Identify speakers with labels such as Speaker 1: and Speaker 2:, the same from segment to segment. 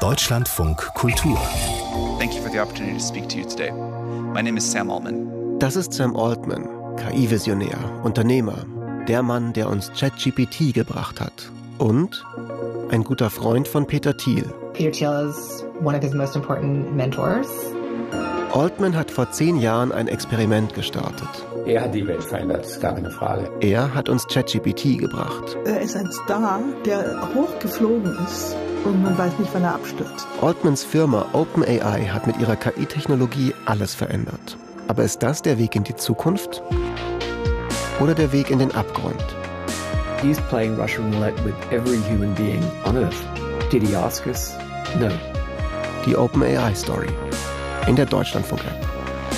Speaker 1: Deutschlandfunk Kultur.
Speaker 2: Thank you for the opportunity to speak to you today. My name is Sam Altman.
Speaker 3: Das ist Sam Altman, KI-Visionär, Unternehmer, der Mann, der uns ChatGPT gebracht hat. Und ein guter Freund von Peter Thiel.
Speaker 4: Peter Thiel is one of his most important mentors.
Speaker 3: Altman hat vor 10 Jahren ein Experiment gestartet.
Speaker 5: Er hat die Welt verändert, ist gar keine Frage.
Speaker 3: Er hat uns ChatGPT gebracht.
Speaker 6: Er ist ein Star, der hochgeflogen ist und man weiß nicht, wann er abstürzt.
Speaker 3: Altmans Firma OpenAI hat mit ihrer KI-Technologie alles verändert. Aber ist das der Weg in die Zukunft? Oder der Weg in den Abgrund?
Speaker 7: He's playing Russian roulette with every human being on Earth. Did he ask us? No.
Speaker 3: Die OpenAI-Story in der Deutschlandfunk-App.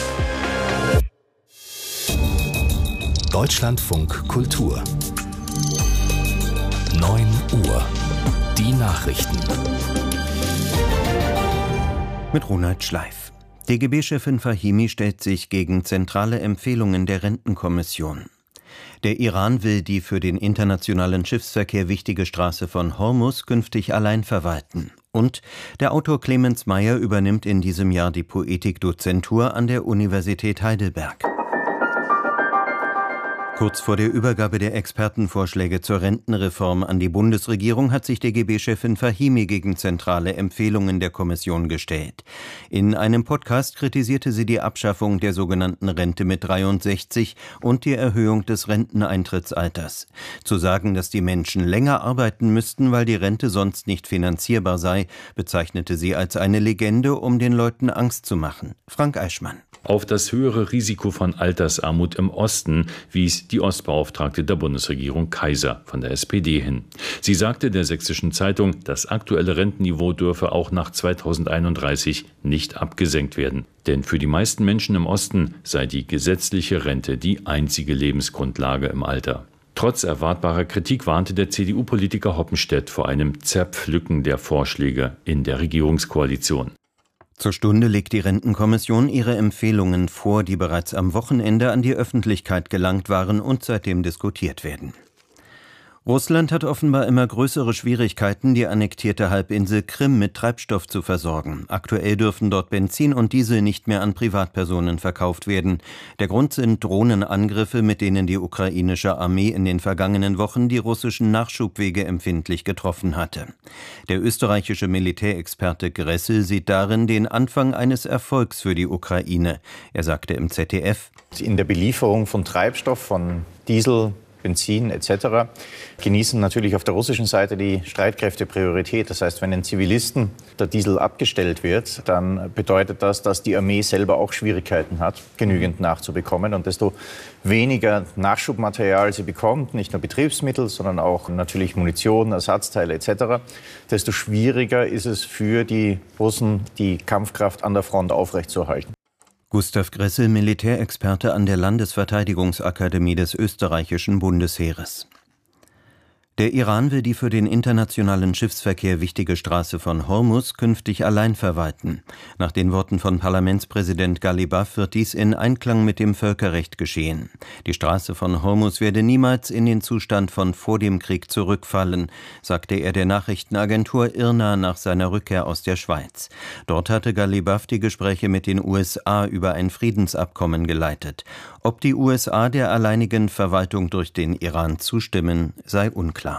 Speaker 1: Deutschlandfunk Kultur. 9 Uhr. Die Nachrichten.
Speaker 8: Mit Ronald Schleif. DGB-Chefin Fahimi stellt sich gegen zentrale Empfehlungen der Rentenkommission. Der Iran will die für den internationalen Schiffsverkehr wichtige Straße von Hormuz künftig allein verwalten. Und der Autor Clemens Meyer übernimmt in diesem Jahr die Poetikdozentur an der Universität Heidelberg. Kurz vor der Übergabe der Expertenvorschläge zur Rentenreform an die Bundesregierung hat sich DGB-Chefin Fahimi gegen zentrale Empfehlungen der Kommission gestellt. In einem Podcast kritisierte sie die Abschaffung der sogenannten Rente mit 63 und die Erhöhung des Renteneintrittsalters. Zu sagen, dass die Menschen länger arbeiten müssten, weil die Rente sonst nicht finanzierbar sei, bezeichnete sie als eine Legende, um den Leuten Angst zu machen. Frank Eichmann.
Speaker 9: Auf das höhere Risiko von Altersarmut im Osten wies die Ostbeauftragte der Bundesregierung Kaiser von der SPD hin. Sie sagte der Sächsischen Zeitung, das aktuelle Rentenniveau dürfe auch nach 2031 nicht abgesenkt werden. Denn für die meisten Menschen im Osten sei die gesetzliche Rente die einzige Lebensgrundlage im Alter. Trotz erwartbarer Kritik warnte der CDU-Politiker Hoppenstedt vor einem Zerpflücken der Vorschläge in der Regierungskoalition.
Speaker 8: Zur Stunde legt die Rentenkommission ihre Empfehlungen vor, die bereits am Wochenende an die Öffentlichkeit gelangt waren und seitdem diskutiert werden. Russland hat offenbar immer größere Schwierigkeiten, die annektierte Halbinsel Krim mit Treibstoff zu versorgen. Aktuell dürfen dort Benzin und Diesel nicht mehr an Privatpersonen verkauft werden. Der Grund sind Drohnenangriffe, mit denen die ukrainische Armee in den vergangenen Wochen die russischen Nachschubwege empfindlich getroffen hatte. Der österreichische Militärexperte Gressel sieht darin den Anfang eines Erfolgs für die Ukraine. Er sagte im ZDF:
Speaker 10: In der Belieferung von Treibstoff, von Diesel, Benzin etc. genießen natürlich auf der russischen Seite die Streitkräfte Priorität. Das heißt, wenn den Zivilisten der Diesel abgestellt wird, dann bedeutet das, dass die Armee selber auch Schwierigkeiten hat, genügend nachzubekommen. Und desto weniger Nachschubmaterial sie bekommt, nicht nur Betriebsmittel, sondern auch natürlich Munition, Ersatzteile etc., desto schwieriger ist es für die Russen, die Kampfkraft an der Front aufrechtzuerhalten.
Speaker 8: Gustav Gressel, Militärexperte an der Landesverteidigungsakademie des österreichischen Bundesheeres. Der Iran will die für den internationalen Schiffsverkehr wichtige Straße von Hormuz künftig allein verwalten. Nach den Worten von Parlamentspräsident Ghalibaf wird dies in Einklang mit dem Völkerrecht geschehen. Die Straße von Hormuz werde niemals in den Zustand von vor dem Krieg zurückfallen, sagte er der Nachrichtenagentur IRNA nach seiner Rückkehr aus der Schweiz. Dort hatte Ghalibaf die Gespräche mit den USA über ein Friedensabkommen geleitet. Ob die USA der alleinigen Verwaltung durch den Iran zustimmen, sei unklar.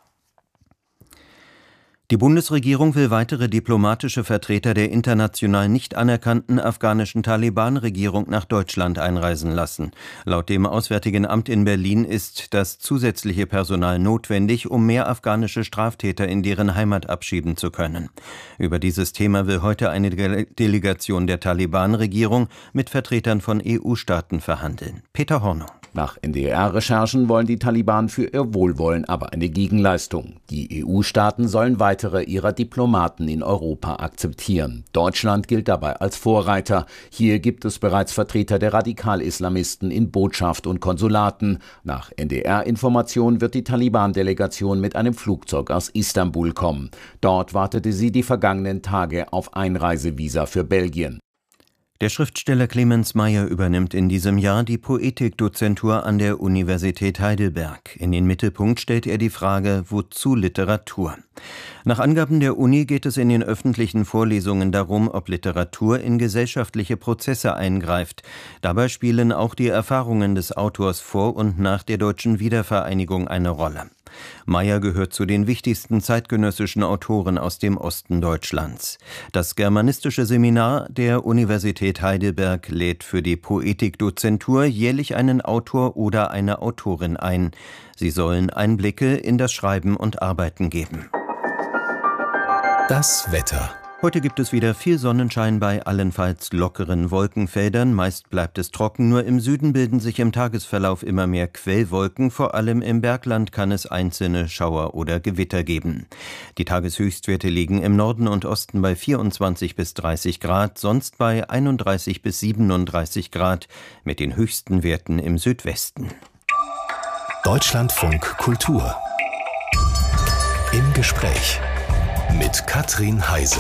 Speaker 8: Die Bundesregierung will weitere diplomatische Vertreter der international nicht anerkannten afghanischen Taliban-Regierung nach Deutschland einreisen lassen. Laut dem Auswärtigen Amt in Berlin ist das zusätzliche Personal notwendig, um mehr afghanische Straftäter in deren Heimat abschieben zu können. Über dieses Thema will heute eine Delegation der Taliban-Regierung mit Vertretern von EU-Staaten verhandeln. Peter Hornung.
Speaker 11: Nach NDR-Recherchen wollen die Taliban für ihr Wohlwollen aber eine Gegenleistung. Die EU-Staaten sollen weitere ihrer Diplomaten in Europa akzeptieren. Deutschland gilt dabei als Vorreiter. Hier gibt es bereits Vertreter der Radikal-Islamisten in Botschaft und Konsulaten. Nach NDR-Informationen wird die Taliban-Delegation mit einem Flugzeug aus Istanbul kommen. Dort wartete sie die vergangenen Tage auf Einreisevisa für Belgien.
Speaker 8: Der Schriftsteller Clemens Meyer übernimmt in diesem Jahr die Poetikdozentur an der Universität Heidelberg. In den Mittelpunkt stellt er die Frage, wozu Literatur? Nach Angaben der Uni geht es in den öffentlichen Vorlesungen darum, ob Literatur in gesellschaftliche Prozesse eingreift. Dabei spielen auch die Erfahrungen des Autors vor und nach der deutschen Wiedervereinigung eine Rolle. Meyer gehört zu den wichtigsten zeitgenössischen Autoren aus dem Osten Deutschlands. Das germanistische Seminar der Universität Heidelberg lädt für die Poetikdozentur jährlich einen Autor oder eine Autorin ein. Sie sollen Einblicke in das Schreiben und Arbeiten geben.
Speaker 1: Das Wetter.
Speaker 8: Heute gibt es wieder viel Sonnenschein bei allenfalls lockeren Wolkenfeldern. Meist bleibt es trocken, nur im Süden bilden sich im Tagesverlauf immer mehr Quellwolken. Vor allem im Bergland kann es einzelne Schauer oder Gewitter geben. Die Tageshöchstwerte liegen im Norden und Osten bei 24 bis 30 Grad, sonst bei 31 bis 37 Grad, mit den höchsten Werten im Südwesten.
Speaker 1: Deutschlandfunk Kultur. Im Gespräch mit Katrin Heise.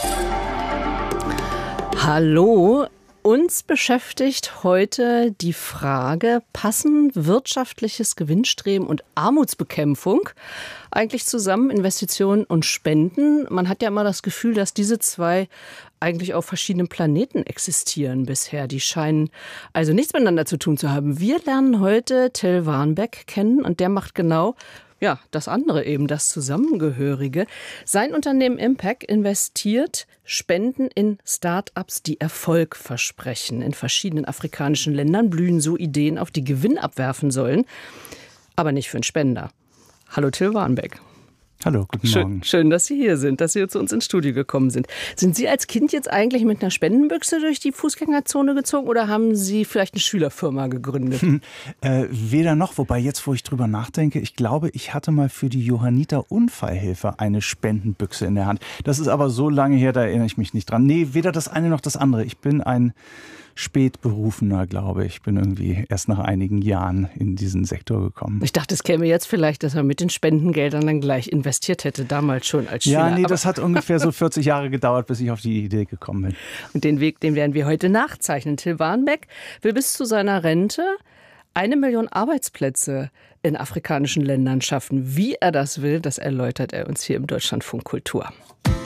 Speaker 12: Hallo, uns beschäftigt heute die Frage, passen wirtschaftliches Gewinnstreben und Armutsbekämpfung eigentlich zusammen, Investitionen und Spenden? Man hat ja immer das Gefühl, dass diese zwei eigentlich auf verschiedenen Planeten existieren bisher. Die scheinen also nichts miteinander zu tun zu haben. Wir lernen heute Till Warnbeck kennen und der macht genau das andere eben, das Zusammengehörige. Sein Unternehmen Impact investiert Spenden in Start-ups, die Erfolg versprechen. In verschiedenen afrikanischen Ländern blühen so Ideen auf, die Gewinn abwerfen sollen, aber nicht für einen Spender. Hallo Till Warnbeck.
Speaker 13: Hallo, guten Morgen.
Speaker 12: Schön, dass Sie hier sind, dass Sie zu uns ins Studio gekommen sind. Sind Sie als Kind jetzt eigentlich mit einer Spendenbüchse durch die Fußgängerzone gezogen oder haben Sie vielleicht eine Schülerfirma gegründet?
Speaker 13: Weder noch, wobei jetzt, wo ich drüber nachdenke, ich glaube, ich hatte mal für die Johanniter Unfallhilfe eine Spendenbüchse in der Hand. Das ist aber so lange her, da erinnere ich mich nicht dran. Nee, weder das eine noch das andere. Ich bin ein Spätberufener, glaube ich. Ich bin irgendwie erst nach einigen Jahren in diesen Sektor gekommen.
Speaker 12: Ich dachte, es käme jetzt vielleicht, dass er mit den Spendengeldern dann gleich investiert hätte, damals schon als Schüler.
Speaker 13: Ja, nee, das hat ungefähr so 40 Jahre gedauert, bis ich auf die Idee gekommen bin.
Speaker 12: Und den Weg, den werden wir heute nachzeichnen. Till Warnbeck will bis zu seiner Rente 1 Million Arbeitsplätze in afrikanischen Ländern schaffen. Wie er das will, das erläutert er uns hier im Deutschlandfunk Kultur.